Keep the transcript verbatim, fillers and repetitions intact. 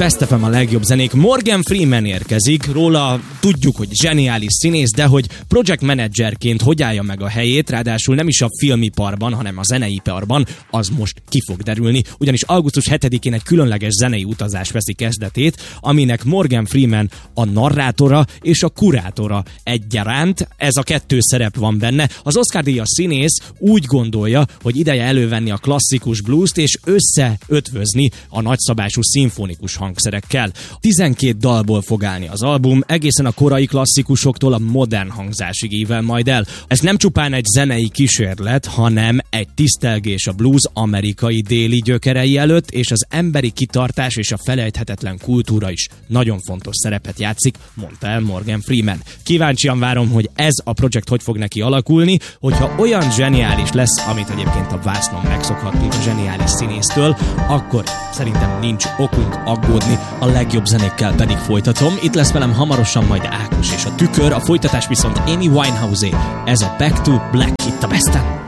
Best ef em a legjobb zenék. Morgan Freeman érkezik, róla tudjuk, hogy zseniális színész, de hogy project managerként hogy állja meg a helyét, ráadásul nem is a filmiparban, hanem a zeneiparban, az most ki fog derülni, ugyanis augusztus hetedikén egy különleges zenei utazás veszi kezdetét, aminek Morgan Freeman a narrátora és a kurátora egyaránt. Ez a kettő szerep van benne. Az Oscar-díjas színész úgy gondolja, hogy ideje elővenni a klasszikus bluest és összeötvözni a nagyszabású szimfonikus hangszerekkel. tizenkét dalból fog állni az album, egészen a korai klasszikusoktól a modern hangzásig ível majd el. Ez nem csupán egy zenei kísérlet, hanem egy tisztelgés a blues amerikai déli gyökerei előtt, és az emberi kitartás és a felejthetetlen kultúra is nagyon fontos szerepet játszik, mondta el Morgan Freeman. Kíváncsian várom, hogy ez a projekt hogy fog neki alakulni, hogyha olyan zseniális lesz, amit egyébként a vásznon megszokhattunk a zseniális színésztől, akkor szerintem nincs okunk aggódni, a legjobb zenékkel pedig folytatom. Itt lesz velem hamarosan majd Ákos és a Tükör, a folytatás viszont Amy Winehouse-é. Ez a Back to Black itt a Besten.